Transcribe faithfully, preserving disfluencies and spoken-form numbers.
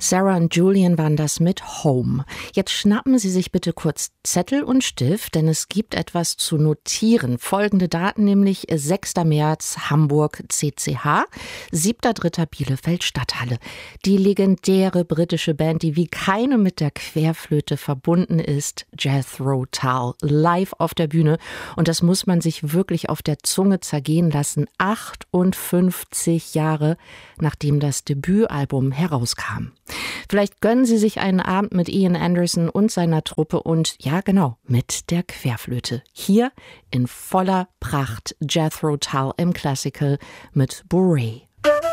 Sarah und Julian waren das mit Home. Jetzt schnappen Sie sich bitte kurz Zettel und Stift, denn es gibt etwas zu notieren. Folgende Daten nämlich: sechster März Hamburg C C H, siebter dritter Bielefeld Stadthalle. Die legendäre britische Band, die wie keine mit der Querflöte verbunden ist, Jethro Tull, live auf der Bühne. Und das muss man sich wirklich auf der Zunge zergehen lassen. achtundfünfzig Jahre nachdem das Debütalbum herauskam. Vielleicht gönnen Sie sich einen Abend mit Ian Anderson und seiner Truppe und, ja genau, mit der Querflöte. Hier in voller Pracht Jethro Tull im Classical mit Bourrée.